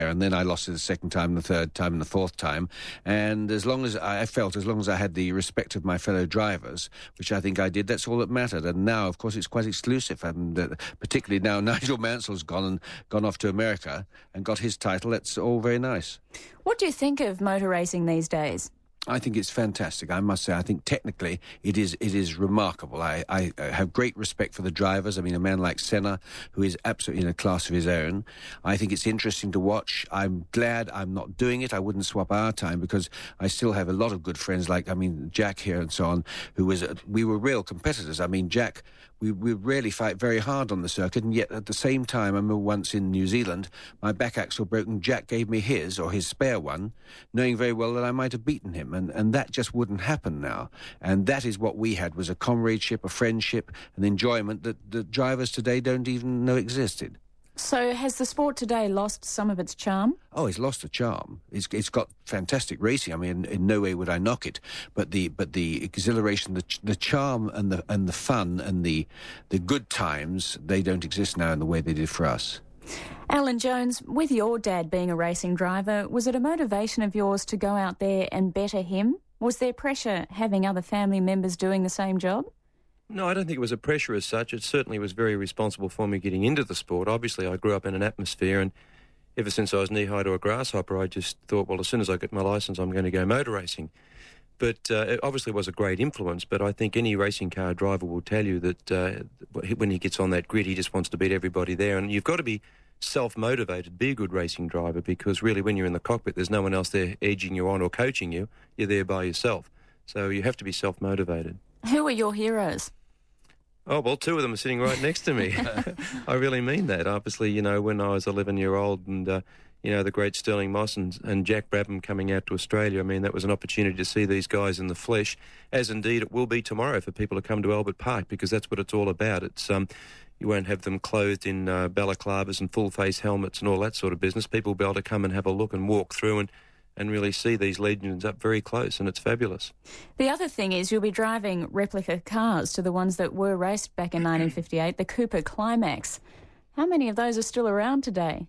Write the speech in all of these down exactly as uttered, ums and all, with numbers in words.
and then I lost it the second time, the third time, and the fourth time. And as long as I felt, as long as I had the respect of my fellow drivers, which I think I did, that's all that mattered. And now, of course, it's quite exclusive, and uh, particularly now Nigel Mansell's gone and gone off to America and got his title. That's all very nice. What do you think of motor racing these days? I think it's fantastic. I must say, I think technically it is it is remarkable. I, I have great respect for the drivers. I mean, a man like Senna, who is absolutely in a class of his own. I think it's interesting to watch. I'm glad I'm not doing it. I wouldn't swap our time, because I still have a lot of good friends, like, I mean, Jack here and so on, who was, we were real competitors. I mean, Jack, we, we really fight very hard on the circuit, and yet at the same time, I remember once in New Zealand, my back axle broke and Jack gave me his, or his spare one, knowing very well that I might have beaten him. And, and that just wouldn't happen now. And that is what we had, was a comradeship, a friendship, an enjoyment that the drivers today don't even know existed. So has the sport today lost some of its charm? Oh, it's lost the charm. It's it's got fantastic racing. I mean, in, in no way would I knock it, but the but the exhilaration, the the charm, and the and the fun and the the good times, they don't exist now in the way they did for us. Alan Jones, with your dad being a racing driver, was it a motivation of yours to go out there and better him? Was there pressure having other family members doing the same job? No, I don't think it was a pressure as such. It certainly was very responsible for me getting into the sport. Obviously, I grew up in an atmosphere, and ever since I was knee-high to a grasshopper, I just thought, well, as soon as I get my licence, I'm going to go motor racing. But uh, it obviously was a great influence, but I think any racing car driver will tell you that uh, when he gets on that grid, he just wants to beat everybody there. And you've got to be self-motivated, be a good racing driver, because really when you're in the cockpit, there's no one else there edging you on or coaching you. You're there by yourself. So you have to be self-motivated. Who are your heroes? Oh, well, two of them are sitting right next to me. I really mean that. Obviously, you know, when I was eleven-year-old and, uh, you know, the great Sterling Moss and, and Jack Brabham coming out to Australia, I mean, that was an opportunity to see these guys in the flesh, as indeed it will be tomorrow for people to come to Albert Park, because that's what it's all about. It's um, you won't have them clothed in uh, balaclavas and full-face helmets and all that sort of business. People will be able to come and have a look and walk through and and really see these legends up very close, and it's fabulous. The other thing is you'll be driving replica cars to the ones that were raced back in nineteen fifty-eight, the Cooper Climax. How many of those are still around today?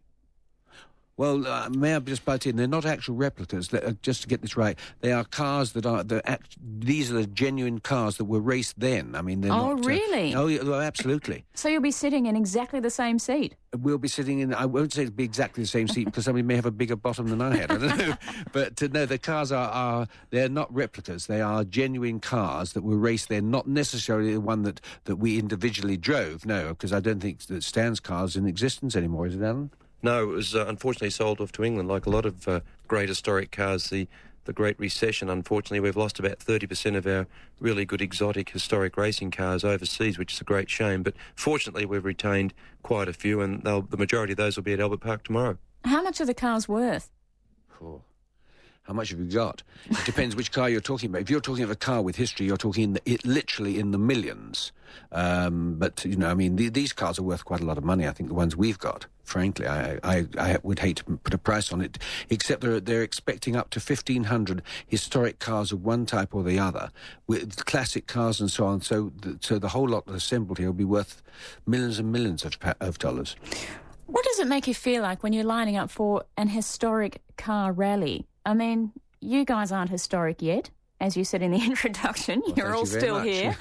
Well, uh, may I just butt in? They're not actual replicas. They're, just to get this right, they are cars that are the act, these are the genuine cars that were raced then. I mean, they're oh, not. really? Uh, oh, yeah, well, absolutely. So you'll be sitting in exactly the same seat? We'll be sitting in. I won't say it'll be exactly the same seat because somebody may have a bigger bottom than I had. I don't know, but uh, no, the cars are, are they're not replicas. They are genuine cars that were raced there. Not necessarily the one that that we individually drove. No, because I don't think that Stan's car's in existence anymore. Is it, Alan? No, it was uh, unfortunately sold off to England, like a lot of uh, great historic cars. The the Great Recession, unfortunately, we've lost about thirty percent of our really good exotic historic racing cars overseas, which is a great shame. But fortunately, we've retained quite a few, and they'll, the majority of those will be at Albert Park tomorrow. How much are the cars worth? Oh. How much have you got? It depends which car you're talking about. If you're talking of a car with history, you're talking in the, it, literally in the millions. Um, but, you know, I mean, the, these cars are worth quite a lot of money, I think, the ones we've got. Frankly, I, I, I would hate to put a price on it, except they're, they're expecting up to fifteen hundred historic cars of one type or the other, with classic cars and so on. So the, so the whole lot assembled here will be worth millions and millions of, of dollars. What does it make you feel like when you're lining up for an historic car rally? I mean, you guys aren't historic yet, as you said in the introduction. Well, you're all you still much. here.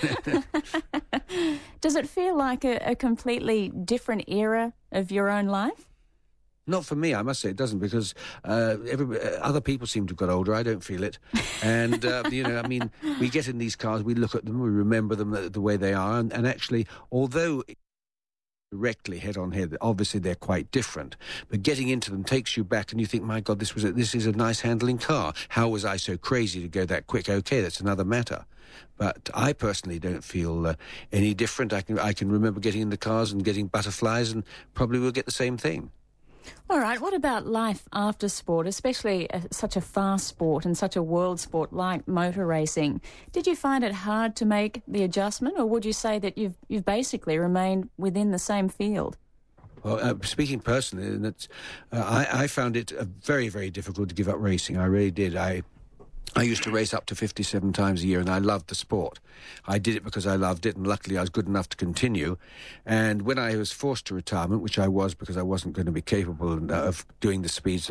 Does it feel like a, a completely different era of your own life? Not for me, I must say it doesn't, because uh, every, uh, other people seem to have got older. I don't feel it. And, uh, you know, I mean, we get in these cars, we look at them, we remember them the, the way they are, and, and actually, although directly head on head, obviously they're quite different, but getting into them takes you back and you think, my God, this was a, this is a nice handling car. How was I so crazy to go that quick? Okay, that's another matter. But I personally don't feel uh, any different. I can I can remember getting in the cars and getting butterflies, and probably we'll get the same thing. All right, what about life after sport, especially a, such a fast sport and such a world sport like motor racing? Did you find it hard to make the adjustment, or would you say that you've you've basically remained within the same field? Well, uh, speaking personally, and it's, uh, I, I found it uh, very, very difficult to give up racing. I really did. I I used to race up to fifty-seven times a year, and I loved the sport. I did it because I loved it, and luckily I was good enough to continue. And when I was forced to retirement, which I was because I wasn't going to be capable of doing the speeds